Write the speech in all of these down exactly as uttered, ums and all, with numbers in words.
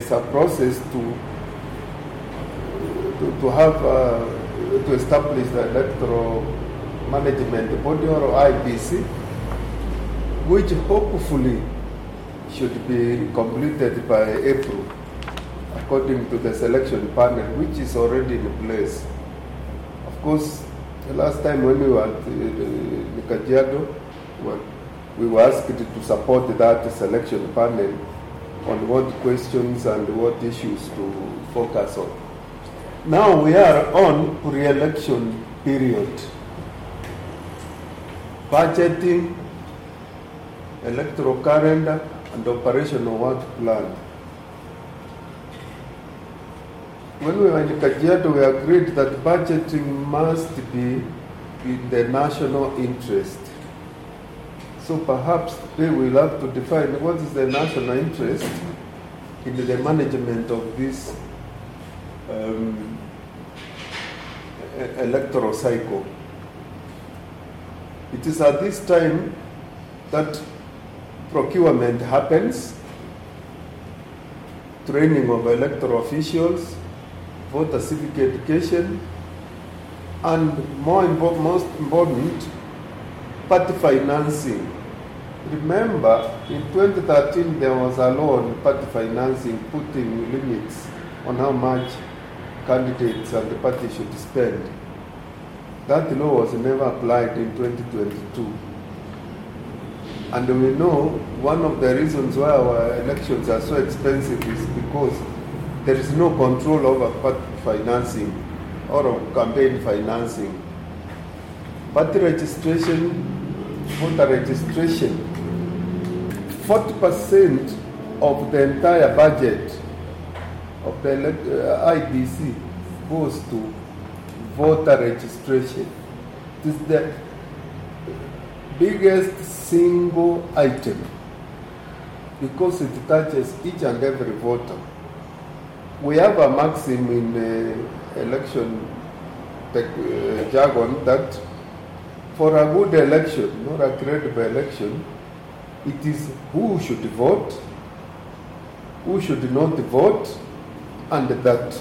is a process to to, to have uh, to establish the electoral management body, or I B C, which hopefully should be completed by April, according to the selection panel, which is already in place. Of course, the last time when we were at uh, Kajiado, we were asked to support that selection panel on what questions and what issues to focus on. Now we are on pre-election period. Budgeting, electoral calendar, and operational work plan. When we were in Kajiado, we agreed that budgeting must be in the national interest. So perhaps today we'll have to define what is the national interest in the management of this um, electoral cycle. It is at this time that procurement happens, training of electoral officials, voter civic education, and more impo- most important, party financing. Remember, in twenty thirteen there was a law on party financing putting limits on how much candidates and the party should spend. That law was never applied in twenty twenty-two. And we know one of the reasons why our elections are so expensive is because there is no control over party financing or of campaign financing. Party registration, voter registration, forty percent of the entire budget of the elect- uh, I B C goes to voter registration. It is the biggest single item because it touches each and every voter. We have a maxim in uh, election tech, uh, jargon that for a good election, not a credible election, it is who should vote, who should not vote, and that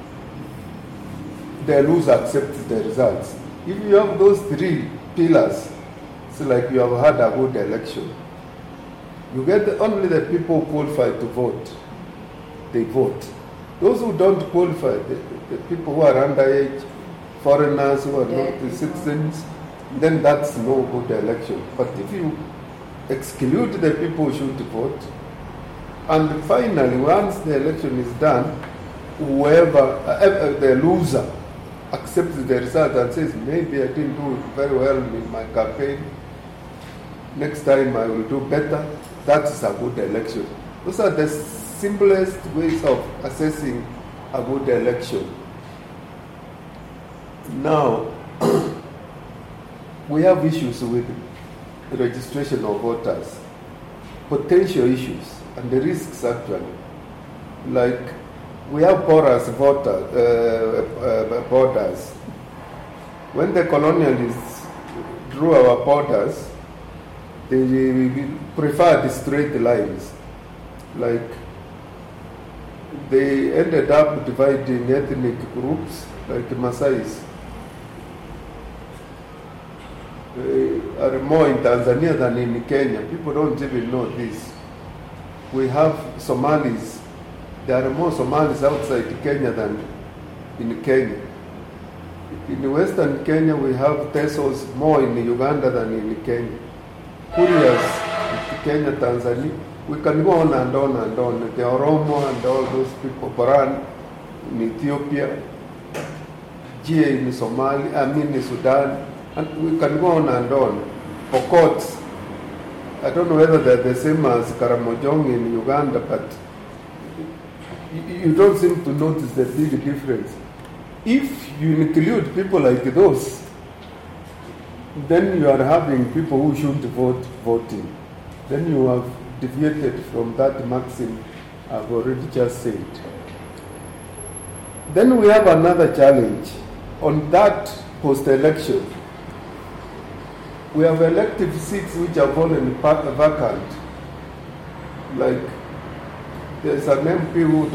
the loser accepts the results. If you have those three pillars, it's like you have had a good election. You get the, only the people who qualify to vote, they vote. Those who don't qualify, the, the people who are underage, foreigners who are not the citizens, then that's no good election. But if you exclude the people who should vote, and finally, once the election is done, whoever, uh, the loser, accepts the result and says, maybe I didn't do very well in my campaign, next time I will do better, that's a good election. Those are the simplest ways of assessing a good election. Now, we have issues with the registration of voters, potential issues, and the risks actually. Like, we have porous voter, uh, uh, borders. When the colonialists drew our borders, they preferred straight lines. Like, they ended up dividing ethnic groups, like Maasais. They are more in Tanzania than in Kenya. People don't even know this. We have Somalis. There are more Somalis outside Kenya than in Kenya. In Western Kenya, we have Tesos more in Uganda than in Kenya. Kurias, in Kenya, Tanzania. We can go on and on and on. The Oromo and all those people, Boran in Ethiopia, Jie in Somalia, I mean in Sudan, and we can go on and on. Pokot, I don't know whether they're the same as Karamojong in Uganda, but you don't seem to notice the big difference. If you include people like those, then you are having people who shouldn't vote voting. Then you have deviated from that maxim I've already just said. Then we have another challenge on that post-election. We have elective seats which are fallen vacant. Like there's an M P who